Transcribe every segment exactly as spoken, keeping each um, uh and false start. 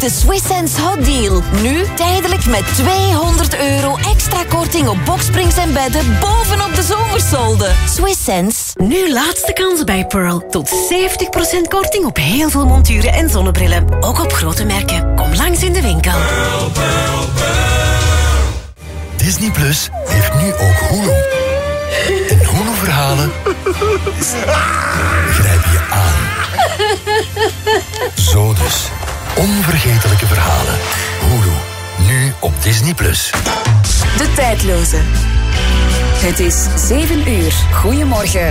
de Swiss Sense Hot Deal. Nu tijdelijk met tweehonderd euro extra korting op boksprings en bedden bovenop de zomersolde. Swiss Sense. Nu laatste kans bij Pearl. Tot zeventig procent korting op heel veel monturen en zonnebrillen. Ook op grote merken. Kom langs in de winkel. Pearl, Pearl, Pearl. Disney Plus heeft nu ook Hulu. En Hulu-verhalen grijpen je aan. Zo dus. Onvergetelijke verhalen. Hulu. Nu op Disney Plus. De tijdloze. Het is zeven uur. Goedemorgen.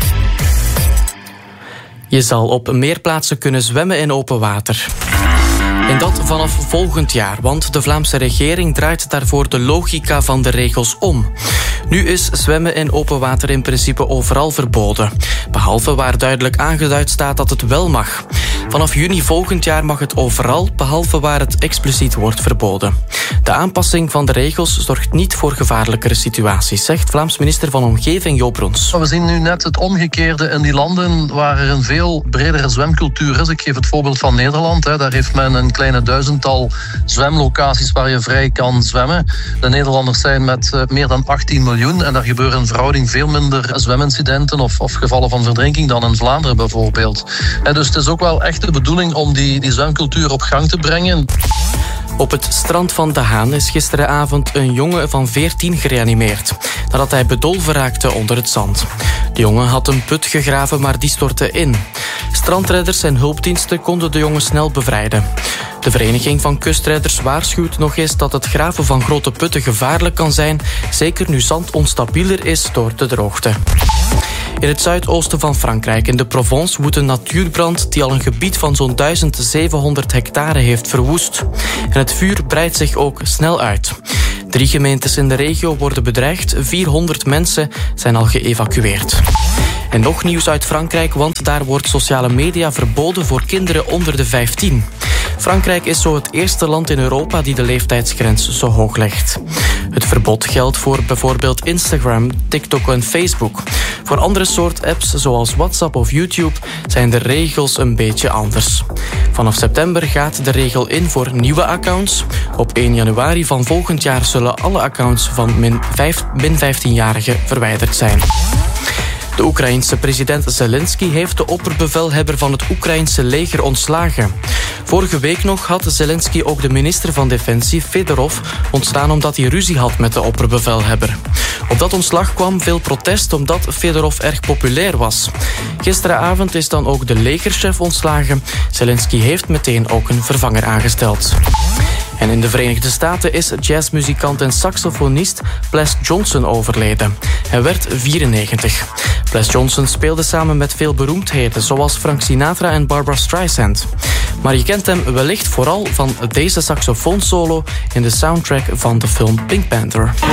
Je zal op meer plaatsen kunnen zwemmen in open water. En dat vanaf volgend jaar, want de Vlaamse regering draait daarvoor de logica van de regels om. Nu is zwemmen in open water in principe overal verboden. Behalve waar duidelijk aangeduid staat dat het wel mag. Vanaf juni volgend jaar mag het overal, behalve waar het expliciet wordt verboden. De aanpassing van de regels zorgt niet voor gevaarlijkere situaties, zegt Vlaams minister van Omgeving Joop Roens. We zien nu net het omgekeerde in die landen waar er een veel bredere zwemcultuur is. Ik geef het voorbeeld van Nederland. Daar heeft men een kleine duizendtal zwemlocaties waar je vrij kan zwemmen. De Nederlanders zijn met meer dan achttien miljoen en daar gebeuren in verhouding veel minder zwemincidenten of, of gevallen van verdrinking dan in Vlaanderen bijvoorbeeld. En dus het is ook wel echt de bedoeling om die, die zwemcultuur op gang te brengen. Op het strand van De Haan is gisteravond een jongen van veertien gereanimeerd, nadat hij bedolven raakte onder het zand. De jongen had een put gegraven, maar die stortte in. Strandredders en hulpdiensten konden de jongen snel bevrijden. De Vereniging van Kustredders waarschuwt nog eens dat het graven van grote putten gevaarlijk kan zijn, zeker nu zand onstabieler is door de droogte. In het zuidoosten van Frankrijk, in de Provence, woedt een natuurbrand die al een gebied van zo'n duizend zevenhonderd hectare heeft verwoest. En het vuur breidt zich ook snel uit. Drie gemeentes in de regio worden bedreigd, vierhonderd mensen zijn al geëvacueerd. En nog nieuws uit Frankrijk, want daar wordt sociale media verboden voor kinderen onder de vijftien. Frankrijk is zo het eerste land in Europa die de leeftijdsgrens zo hoog legt. Het verbod geldt voor bijvoorbeeld Instagram, TikTok en Facebook. Voor andere soort apps, zoals WhatsApp of YouTube, zijn de regels een beetje anders. Vanaf september gaat de regel in voor nieuwe accounts. Op één januari van volgend jaar zullen alle accounts van min, min vijftienjarigen verwijderd zijn. De Oekraïense president Zelensky heeft de opperbevelhebber van het Oekraïense leger ontslagen. Vorige week nog had Zelensky ook de minister van Defensie, Fedorov, ontstaan omdat hij ruzie had met de opperbevelhebber. Op dat ontslag kwam veel protest omdat Fedorov erg populair was. Gisteravond is dan ook de legerchef ontslagen. Zelensky heeft meteen ook een vervanger aangesteld. En in de Verenigde Staten is jazzmuzikant en saxofonist Ples Johnson overleden. Hij werd vierennegentig. Ples Johnson speelde samen met veel beroemdheden, zoals Frank Sinatra en Barbra Streisand. Maar je kent hem wellicht vooral van deze saxofoonsolo in de soundtrack van de film Pink Panther.